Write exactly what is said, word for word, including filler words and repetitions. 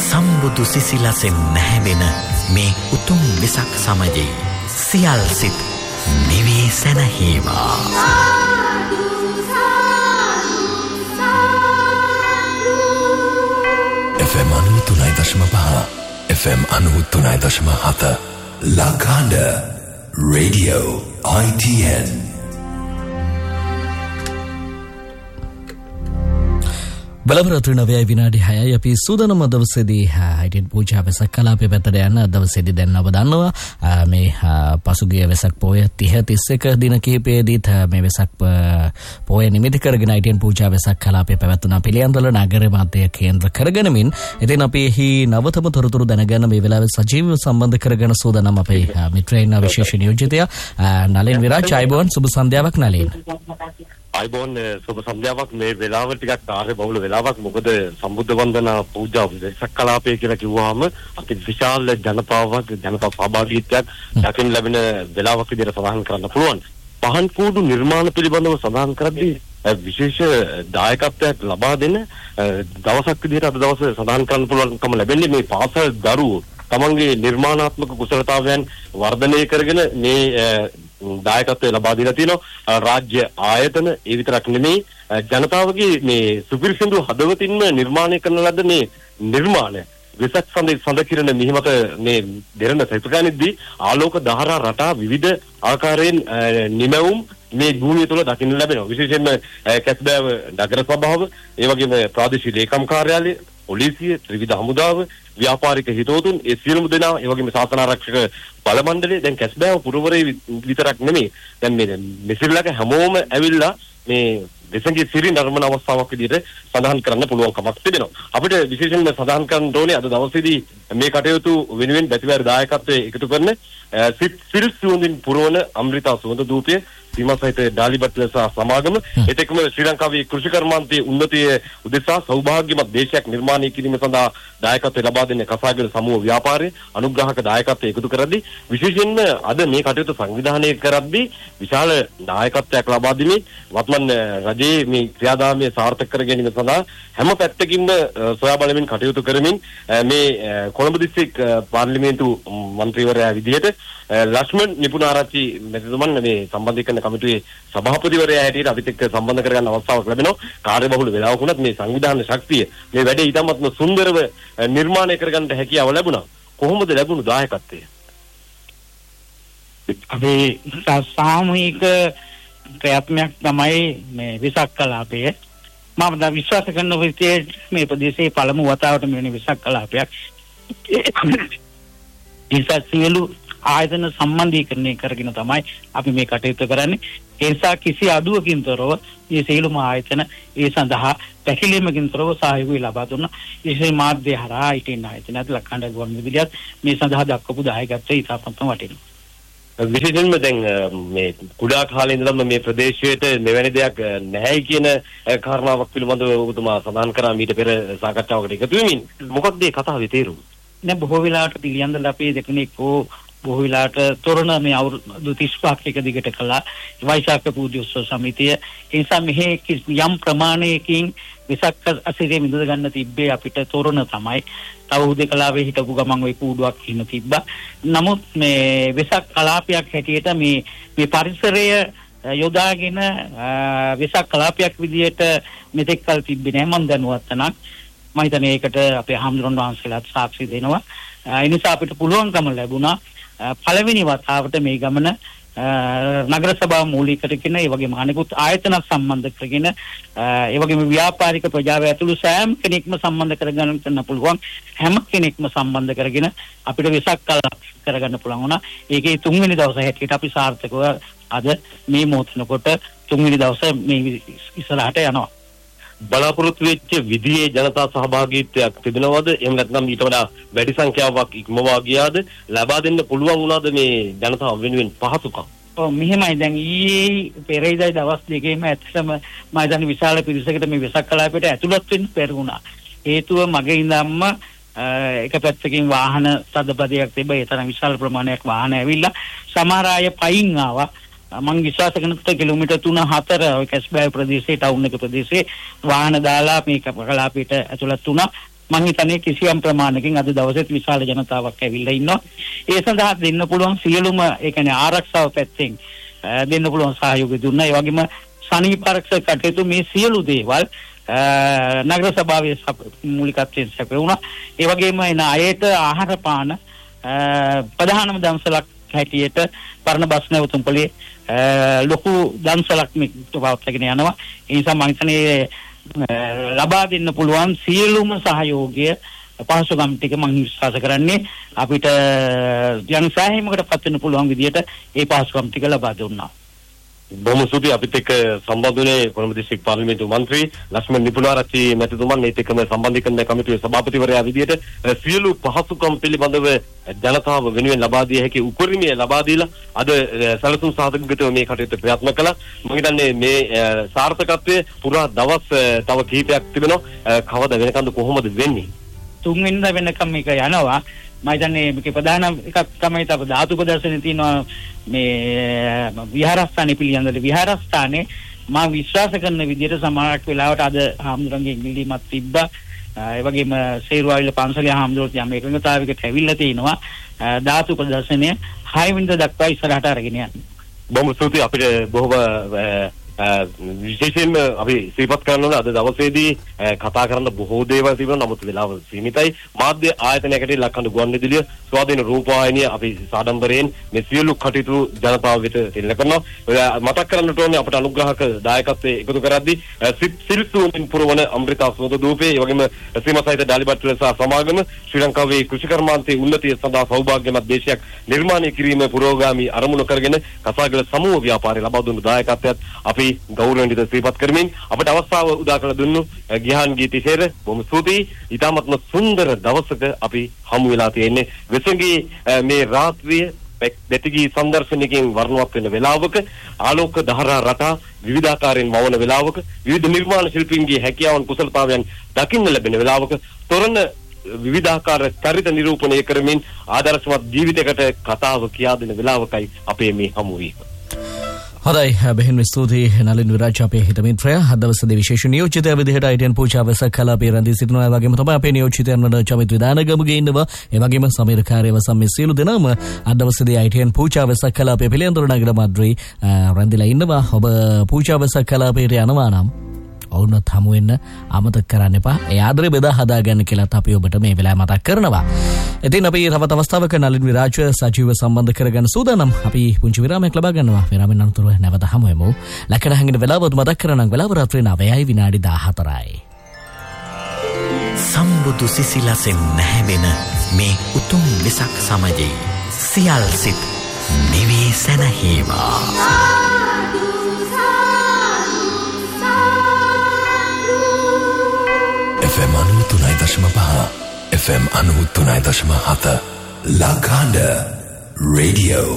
සම්බුදු සිසිලසෙන් නැහැවෙන මේ උතුම් වෙසක් සමයේ සියල් සිත් නිවී සැනහේවා. එෆ් එම් අනූතුනයි දශම පහ එෆ් එම් අනූතුනයි දශම හත ලකාඩ රේඩියෝ I T N. බලපරතු නවයයි විනාඩි හයයි අපි සූදානම දවසේදී හයිටෙන් පූජා වෙසක් කලාපේ පැත්තට යන දවසේදී දැන් ඔබ දන්නවා මේ පසුගිය වෙසක් පොය තිහ තිස්සක දින කිහිපයේදීත් මේ වෙසක් පොය නිමිති කරගෙන හයිටෙන් පූජා වෙසක් කලාපේ පැවැත්වුණා පිළියන්දල නගර මාධ්‍ය කේන්ද්‍ර කරගෙනමින් ඉතින් අපි එහි නවතම තොරතුරු දැනගන්න මේ වෙලාවේ සජීවව සම්බන්ධ කරගෙන සූදානම් අපේ මිත්‍රයින් විශේෂ නියෝජිතයා නලින් විරාජ් අයබෝන් සුබ සන්ධ්‍යාවක් නලින්. අයිබෝන් සුබ සන්ධ්‍යාවක්. මේ වෙලාව ටිකක් කාර්ය බහුල වෙලාවක්. මොකද සම්බුද්ධ වන්දනා පූජා වෙසක් කලාපය කියලා කිව්වහම අපි විශාල ජනතාවක් ජනතා සහභාගීත්වයක් දකින්න ලැබෙන වෙලාවක් විදිහට සඳහන් කරන්න පුළුවන්. පහන් කූඩු නිර්මාණ පිළිබඳව සඳහන් කරද්දී විශේෂ දායකත්වයක් ලබා දෙන දවසක් විදිහට අද දවසේ සඳහන් කරන්න පුළුවන්කම ලැබෙන්නේ මේ පාසල් දරුවෝ තමන්ගේ නිර්මාණාත්මක කුසලතාවයන් වර්ධනය කරගෙන මේ දායකත්වය ලබා දීලා තියෙනවා. රාජ්‍ය ආයතන ඒ විතරක් නෙමෙයි ජනතාවගේ මේ සුපිරිසිදු හදවතින්ම නිර්මාණය කරන ලද මේ නිර්මාණය වෙසක් සඳේ සඳ කිරණ මිහිමත මේ දෙරණ සෙතුගානෙද්දී ආලෝක දහරා රටා විවිධ ආකාරයෙන් නිමැවුම් මේ භූමිය තුළ දකින්න ලැබෙනවා. විශේෂයෙන්ම කැස්බෑව නගර සභාව, ඒ වගේම ප්‍රාදේශීය ලේකම් කාර්යාලය, පොලිසිය, ත්‍රිවිධ හමුදාව, ව්‍යාපාරික හිතවතුන්, ඒ සියලුම දෙනා, ඒ වගේම ශාසන ආරක්ෂක බල මණ්ඩලය, දැන් කැස්බෑව පුරවරේ විතරක් නෙමෙයි දැන් මේ මෙසිල්ලක හැමෝම ඇවිල්ලා මේ දෙසඟේ සිරි නර්මන අවස්ථාවක් විදිහට සඳහන් කරන්න පුළුවන්කමක් තිබෙනවා. අපිට විශේෂයෙන්ම සඳහන් කරන්න ඕනේ අද දවසේදී මේ කටයුතු වෙනුවෙන් බැතිවර දායකත්වයේ එකතු කරන සිල් සුවඳින් පුරවන අමෘතා සුවඳ දූපය සීමාසහිත ඩාලිබට්ල සහ සමාගම එතෙක්ම ශ්‍රී ලංකාවේ කෘෂි කර්මාන්තයේ උන්නතිය උදෙසා සෞභාග්‍යමත් දේශයක් නිර්මාණය කිරීම සඳහා දායකත්වය ලබා දෙන කසාගල සමූහ ව්‍යාපාරයේ අනුග්‍රාහක දායකත්වය එකතු කරද්දී විශේෂයෙන්ම අද මේ කටයුතු සංවිධානය කරද්දී විශාල දායකත්වයක් ලබා දීමේ වත්මන් රජයේ මේ ක්‍රියාදාමයේ සාර්ථක කර ගැනීම සඳහා හැම පැත්තකින්ම සොයා බලමින් කටයුතු කරමින් මේ කොළඹ දිස්ත්‍රික් පාර්ලිමේන්තු මන්ත්‍රීවරයා විදිහට ලක්ෂ්මන් නිපුණාරච්චි මෙතුමන් මේ සම්බන්ධ කරන කමිටුවේ සභාපතිවරයා හැටියට අපිට එක්ක සම්බන්ධ කරගන්න අවස්ථාවක් ලැබෙනවා. කාර්යබහුල වෙලාවක වුණත් මේ සංවිධාන ශක්තිය මේ වැඩේ ඉතාමත්ම සුන්දරව නිර්මාණය කරගන්න හැකියාව ලැබුණා. කොහොමද ලැබුණු දායකත්වය? අපි සාමූහික ප්‍රයත්නයක් තමයි මේ වෙසක් කලාපය. මම දා විශ්වාස කරන විදිහට මේ ප්‍රදේශයේ පළමු වතාවට මෙවැනි වෙසක් කලාපයක් ඉස්සත් සියලු ආයතන සම්බන්ධීකරණය කරගෙන තමයි අපි මේ කටයුතු කරන්නේ. ඒ නිසා කිසි අඩුවකින් තොරව මේ සියලුම ආයතන ඒ සඳහා පැකිලීමකින් තොරව සහයෝගය ලබා දුන්නා. විශේෂ මාධ්‍ය හරහා ඉතින් ආයතනත් ලක්කණ්ඩ ගුවන් විදුලියත් මේ සඳහා දක්වපු දායකත්වය ඉතාමත්ම වටිනවා. විශේෂයෙන්ම දැන් මේ කුඩා කාලේ ඉඳලම මේ ප්‍රදේශයට මෙවැනි දෙයක් නැහැයි කියන කාරණාවක් පිළිබඳව ඔබතුමා සඳහන් කරා මීට පෙර සාකච්ඡාවකට එකතු වෙමින්. මොකක්ද මේ කතාවේ තේරුම? නෑ බොහෝ වෙලාවට පිළියන්දල අපේ දෙකෙනෙක්ෝ බොහෝ වෙලාවට තොරණ මේ අවුරුදු තිස් පහක් එක දිගට කළා වෛශාඛ පූජෝත්සව සමිතිය. ඒ නිසා මෙහි යම් ප්‍රමාණයකින් වෙසක් අසිරිය මිඳ ගන්න තිබ්බේ අපිට තොරණ තමයි. තව උදේකලාවේ හිටපු ගමන් ওই කූඩුවක් හින තිබ්බා. නමුත් මේ වෙසක් කලාපයක් හැටියට මේ මේ පරිසරය යොදාගෙන වෙසක් කලාපයක් විදියට මෙතෙක් කල තිබ්බේ නැහැ මම දැනුවත් නම්. මම හිතන්නේ ඒකට අපේ හාමුදුරන් වහන්සේලාත් සාක්ෂි දෙනවා. ඒ නිසා අපිට පුළුවන්කම ලැබුණා පළවෙනි වතාවට මේ ගමන නගර සභාව මූලික කරගෙන ඒ වගේම අනෙකුත් ආයතන සම්බන්ධ කරගෙන ඒ වගේම ව්‍යාපාරික ප්‍රජාව ඇතුළු සෑම කෙනෙක්ම සම්බන්ධ කරගන්න කරන්න පුළුවන් හැම කෙනෙක්ම සම්බන්ධ කරගෙන අපිට වෙසක් කලාප කරගන්න පුළුවන් වුණා. ඒකේ තුන්වෙනි දවසේ හැටියට අපි සාර්ථකව අද මේ මොහොතනකොට තුන්වෙනි දවසේ මේ ඉස්සරහට යනවා. බලාපොරොත්තු වෙච්ච විදියේ ජනතා සහභාගීත්වයක් තිබෙනවද? එහෙම නැත්නම් ඊට වඩා වැඩි සංඛ්‍යාවක් ඉක්මවා ගියාද? ලබා දෙන්න පුළුවන් වුණාද මේ ජනතාව වෙනුවෙන් පහසුකම්? ඔව් මෙහෙමයි. දැන් ඊයේ පෙරේදා දවස් දෙකේම ඇත්තටම මම හිතන්නේ විශාල පිරිසකට මේ වෙසක් කලාපයට ඇතුළත් වෙන්න පෙරුණා. හේතුව මගේ ඉඳන්ම එක පැත්තකින් වාහන තදබදයක් තිබ්බා. ඒ තරම් විශාල ප්‍රමාණයක් වාහන ඇවිල්ලා සමහර අය පයින් ආවා. මං විශ්වාස කරනකොට කිලෝමීටර් තුන හතර ඔය කැස්බෑව ප්‍රදේශයේ ටවුන් එක ප්‍රදේශයේ වාහන දාලා මේ කලාපයට ඇතුළත් වුණා. මම හිතන්නේ කිසියම් ප්‍රමාණයකින් අද දවසේත් විශාල ජනතාවක් ඇවිල්ලා ඉන්නවා. ඒ සඳහා දෙන්න පුළුවන් සියලුම ඒ කියන්නේ ආරක්ෂාව පැත්තෙන් දෙන්න පුළුවන් සහයෝගය දුන්නා. ඒ වගේම සනීපාරක්ෂක කටයුතු මේ සියලු දේවල් නගර සභාවේ මූලිකත්වයෙන් සැපයුණා. ඒ වගේම එන අයට ආහාර පාන ප්‍රධානම දම්සලක් හැටියට පරණ බස් නැවතුම්පලේ ලොකු දම්සලක් මේ පවත්වාගෙන යනවා. ඒ නිසා මම හිතන්නේ ලබා දෙන්න පුළුවන් සියලුම සහයෝගය පහසුකම් ටික මම විශ්වාස කරන්නේ අපිට යම් සෑහීමකට පත් වෙන්න පුළුවන් විදිහට ඒ පහසුකම් ටික ලබා දුන්නා. බොහොම ස්තුතියි. අපිත් එක්ක සම්බන්ධ වුණේ කොළඹ දිස්ත්‍රික් පාර්ලිමේන්තු මන්ත්‍රී ලක්ෂ්මන් නිපුණාරච්චි මැතිතුමන්, ඒත් එක්කම සම්බන්ධීකරණ කමිටුවේ සභාපතිවරයා විදිහට සියලු පහසුකම් පිළිබඳව ජනතාව වෙනුවෙන් ලබා දිය හැකි උපරිමය ලබා දීලා අද සැලසුම් සාධකගතව මේ කටයුතු ක්‍රියාත්මක කළා. මම හිතන්නේ මේ සාර්ථකත්වයේ පුරා දවස් තව කිහිපයක් තිබෙනවා. කවද වෙනකන්ද කොහොමද වෙන්නේ? තුන් වෙනිදා වෙනකම් මේක යනවා. මම හිතන්නේ මේකේ ප්‍රධාන එකක් තමයි තව ධාතු ප්‍රදර්ශනයේ තියෙනවා මේ විහාරස්ථානයේ පිළියන්දල විහාරස්ථානයේ මම විශ්වාස කරන විදිහට සමහරක් වෙලාවට අද හාමුදුරන්ගේ ඉංග්‍රීසිමත් තිබ්බා. ඒ වගේම සේරුවාවිල පන්සලේ හාමුදුරුවෝ යම් එකඟතාවයකට ඇවිල්ලා තිනවා ධාතු ප්‍රදර්ශනය හය වෙනිදා දක්වා ඉස්සරහට අරගෙන යන්න. බොහොම ස්තුතියි. අපිට බොහොම විශේෂයෙන්ම අපි සිහිපත් කරන්න ඕන අද දවසේදී කතා කරන්න බොහෝ දේවල් තිබුණා. නමුත් වෙලාව සීමිතයි. මාධ්‍ය ආයතනයකට ලක්කඳ ගුවන්විදුලිය ස්වාධීන රූපවාහිනිය අපි සාඩම්බරයෙන් මේ සියලු කටයුතු ජනතාව වෙත දෙන්න කරනවා. මතක් කරන්නට ඕනේ අපට අනුග්‍රහක දායකත්වයේ එකතු කරද්දී සිල්සුමින් පුරවන අමෘතා සෝද දූපේ, ඒ වගේම සීමාසහිත ඩාලිබට්ටුවේ සහ සමාගම ශ්‍රී ලංකාවේ කෘෂිකර්මාන්තයේ උන්නතිය සඳහා සෞභාග්‍යමත් දේශයක් නිර්මාණය කිරීම පුරෝගාමී අරමුණු කරගෙන කසාගල සමූහ ව්‍යාපාරය ලබා දුන්නු දායකත්වයත් අපි ගෞරවණීය සිහිපත් කරමින් අපට අවස්ථාව උදා කර දුන්නු ගිහාන් ගීතිශේර බොහොම ස්තුතියි. ඊටමත්ම සුන්දර දවසක අපි හමු වෙලා තියෙන්නේ. වෙසඟී මේ රාත්‍රිය දෙතිගී සංදර්ශනයකින් වර්ණවත් වෙන වෙලාවක, ආලෝක දහරා රටා විවිධාකාරයෙන් මවන වෙලාවක, විවිධ නිර්මාණ ශිල්පීන්ගේ හැකියාවන් කුසලතාවයන් දකින්න ලැබෙන වෙලාවක, තොරණ විවිධාකාර චරිත නිරූපණය කරමින් ආදර්ශමත් ජීවිතයකට කතාව කියා දෙන වෙලාවකයි අපේ මේ හමුවීම. හොඳයි බෙහෙන් ස්තුතියි නලින් විරාජ් අපේ හිත මිත්‍රය. අද දවසේ විශේෂ නියෝජිතය විදිහට අයිටන් පූජාව සකලාපේ රැඳී සිටිනවා. ඒ වගේම තමයි අපේ නියෝජිතයන් වන චමිත් විදානගමගේ ඉන්නවා. ඒ වගේම සමීර කාර්යවසම් මේ සියලු දෙනාම අද දවසේදී අයිටන් පූජාව සකලාපේ පිළියන්දර නගර මද්‍රී රැඳිලා ඉන්නවා. ඔබ පූජාව සකලාපේට යනවා නම් ඔවුන්වත් හමු වෙන්න අමතක කරන්න එපා. ඒ ආදරේ බෙදා හදා ගන්න කියලාත් අපි ඔබට මේ වෙලාවේ මතක් කරනවා. ඉතින් අපි තවත් අවස්ථාවක නලින් විරාජ් සජීව සම්බන්ධ කරගන්න සූදානම්. අපි පුංචි විරාමයක් ලබා ගන්නවා. විරාමෙන් අනතුරුව නැවත හමු වෙමු. ලකඩ හැංගින වෙලාවත් මතක් කරනම් වෙලාව රාත්‍රී නවයයි විනාඩි දාහතරයි. සම්බුදු සිසිලසෙන් නැහැවෙන මේ උතුම් වෙසක් සමයේ සියල් සිත් නිවී සැනහේවා. එෆ් එම් අනූතුනයි දශම පහ එෆ් එම් අනූතුනයි දශම හත La Grande Radio